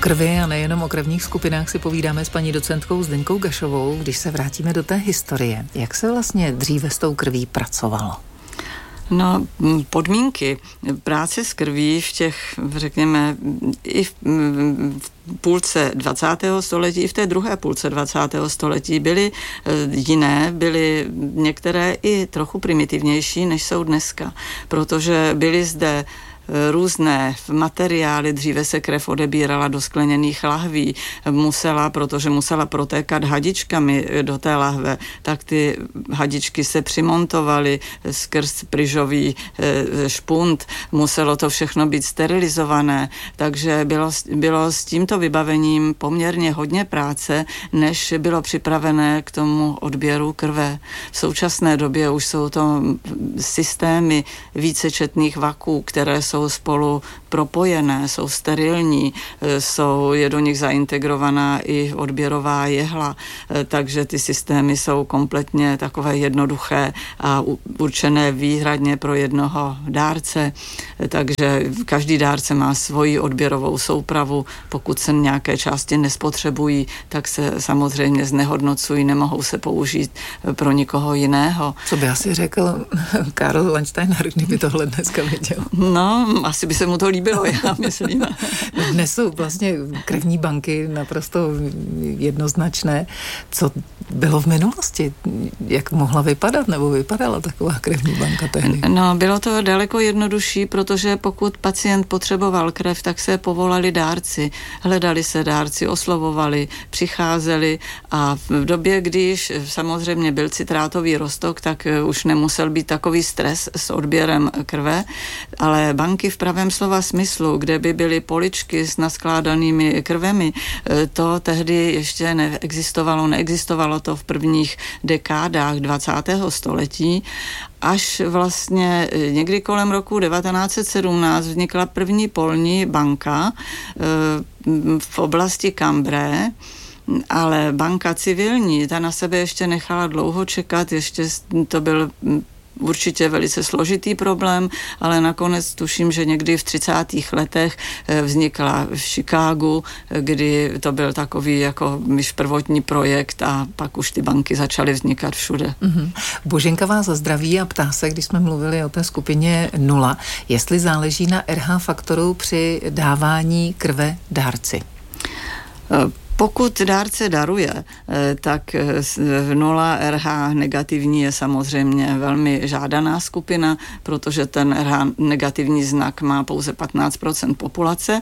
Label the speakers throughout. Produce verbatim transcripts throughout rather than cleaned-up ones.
Speaker 1: krvi a nejenom o krevních skupinách si povídáme s paní docentkou Zdeňkou Gašovou, když se vrátíme do té historie. Jak se vlastně dříve s tou krví pracovalo?
Speaker 2: No, podmínky práce s krví v těch, řekněme, i v, v půlce dvacátého století, i v té druhé půlce dvacátého století byly jiné, byly některé i trochu primitivnější, než jsou dneska, protože byly zde různé materiály, dříve se krev odebírala do skleněných lahví, musela, protože musela protékat hadičkami do té lahve, tak ty hadičky se přimontovaly skrz pryžový špunt, muselo to všechno být sterilizované, takže bylo, bylo s tímto vybavením poměrně hodně práce, než bylo připravené k tomu odběru krve. V současné době už jsou to systémy vícečetných vaků, které jsou jsou spolu propojené, jsou sterilní, jsou, je do nich zaintegrovaná i odběrová jehla, takže ty systémy jsou kompletně takové jednoduché a určené výhradně pro jednoho dárce, takže každý dárce má svoji odběrovou soupravu, pokud se nějaké části nespotřebují, tak se samozřejmě znehodnocují, nemohou se použít pro nikoho jiného.
Speaker 1: Co by asi řekl Karl Landsteiner, kdyby tohle dneska viděl?
Speaker 2: No, asi by se mu to líbilo, já myslím.
Speaker 1: Dnes jsou vlastně krevní banky naprosto jednoznačné. Co bylo v minulosti? Jak mohla vypadat, nebo vypadala taková krevní banka tehdy?
Speaker 2: No, bylo to daleko jednodušší, protože pokud pacient potřeboval krev, tak se povolali dárci. Hledali se dárci, oslovovali, přicházeli a v době, když samozřejmě byl citrátový roztok, tak už nemusel být takový stres s odběrem krve, ale banky v pravém slova smyslu, kde by byly poličky s naskládanými krvemi, to tehdy ještě neexistovalo, neexistovalo to v prvních dekádách dvacátého století, až vlastně někdy kolem roku devatenáct set sedmnáct vznikla první polní banka v oblasti Cambrai, ale banka civilní, ta na sebe ještě nechala dlouho čekat, ještě to byl určitě velice složitý problém, ale nakonec tuším, že někdy v třicátých letech vznikla v Chicagu, kdy to byl takový jako myš prvotní projekt a pak už ty banky začaly vznikat všude.
Speaker 1: Mm-hmm. Boženka vás zdraví a ptá se, když jsme mluvili o té skupině nula, jestli záleží na R H faktoru při dávání krve dárci.
Speaker 2: Uh, Pokud dárce daruje, tak nula R H negativní je samozřejmě velmi žádaná skupina, protože ten R H negativní znak má pouze patnáct procent populace.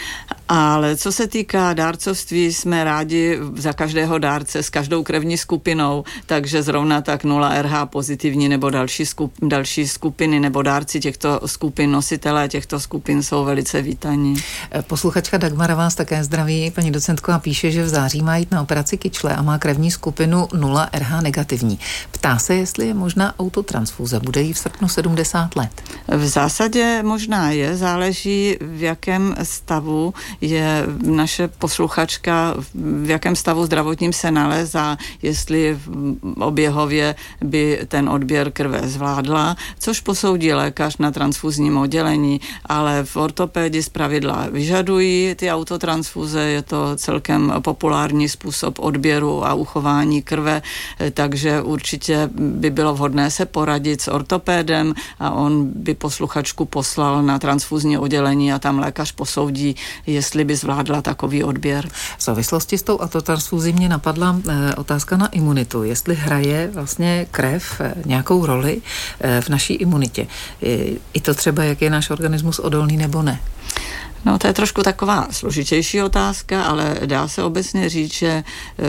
Speaker 2: Ale co se týká dárcovství, jsme rádi za každého dárce s každou krevní skupinou, takže zrovna tak nula R H pozitivní nebo další, skup, další skupiny nebo dárci těchto skupin, nositelé těchto skupin jsou velice vítaní.
Speaker 1: Posluchačka Dagmara vás také zdraví, paní docentko, a píše, že v září má jít na operaci kyčle a má krevní skupinu nula R H negativní. Ptá se, jestli je možná autotransfuze. Bude jí v srpnu sedmdesát let.
Speaker 2: V zásadě možná je, záleží v jakém stavu je naše posluchačka, v jakém stavu zdravotním se nalézá, jestli oběhově by ten odběr krve zvládla, což posoudí lékař na transfuzním oddělení, ale v ortopédii zpravidla vyžadují ty autotransfuze, je to celkem populární způsob odběru a uchování krve, takže určitě by bylo vhodné se poradit s ortopédem a on by posluchačku poslal na transfuzní oddělení a tam lékař posoudí, jestli by zvládla takový odběr.
Speaker 1: V souvislosti s tou autotransfuzí mě napadla e, otázka na imunitu. Jestli hraje vlastně krev e, nějakou roli e, v naší imunitě. E, I to třeba, jak je náš organismus odolný nebo ne.
Speaker 2: No, to je trošku taková složitější otázka, ale dá se obecně říct, že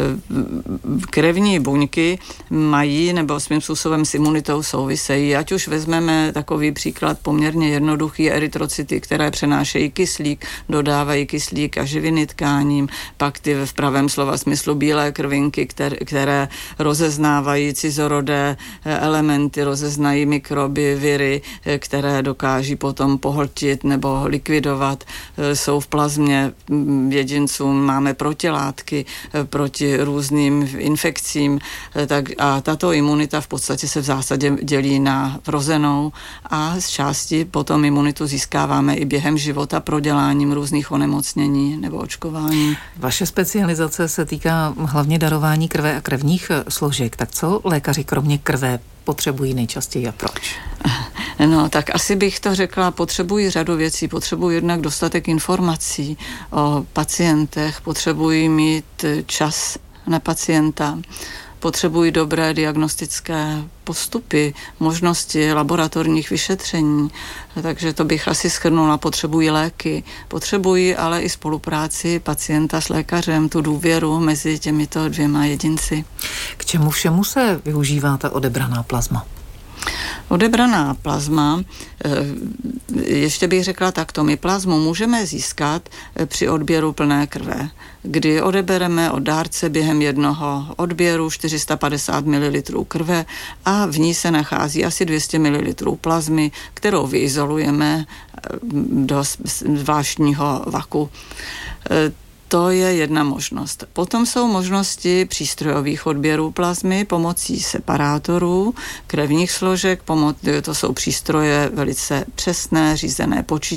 Speaker 2: krevní buňky mají nebo svým způsobem s imunitou souvisejí. Ať už vezmeme takový příklad poměrně jednoduchý, erytrocyty, které přenášejí kyslík, dodávají kyslík a živiny tkáním, pak ty v pravém slova smyslu bílé krvinky, které, které rozeznávají cizorodé elementy, rozeznají mikroby, viry, které dokáží potom pohltit nebo likvidovat. jsou v plazmě jedincům, máme protilátky proti různým infekcím, tak a tato imunita v podstatě se v zásadě dělí na vrozenou a z části potom imunitu získáváme i během života proděláním různých onemocnění nebo očkování.
Speaker 1: Vaše specializace se týká hlavně darování krve a krevních složek. Tak co lékaři kromě krve potřebují nejčastěji a proč?
Speaker 2: No, tak asi bych to řekla, potřebují řadu věcí. Potřebují jednak dostatek informací o pacientech, potřebují mít čas na pacienta, potřebují dobré diagnostické postupy, možnosti laboratorních vyšetření, takže to bych asi shrnula. Potřebují léky, potřebují ale i spolupráci pacienta s lékařem, tu důvěru mezi těmito dvěma jedinci.
Speaker 1: K čemu všemu se využívá ta odebraná plazma?
Speaker 2: Odebraná plazma, ještě bych řekla takto, my plazmu můžeme získat při odběru plné krve, kdy odebereme od dárce během jednoho odběru čtyři sta padesát mililitrů krve a v ní se nachází asi dvě stě mililitrů plazmy, kterou vyizolujeme do zvláštního vaku. To je jedna možnost. Potom jsou možnosti přístrojových odběrů plazmy pomocí separátorů, krevních složek, pomo- to jsou přístroje velice přesné, řízené počítačem,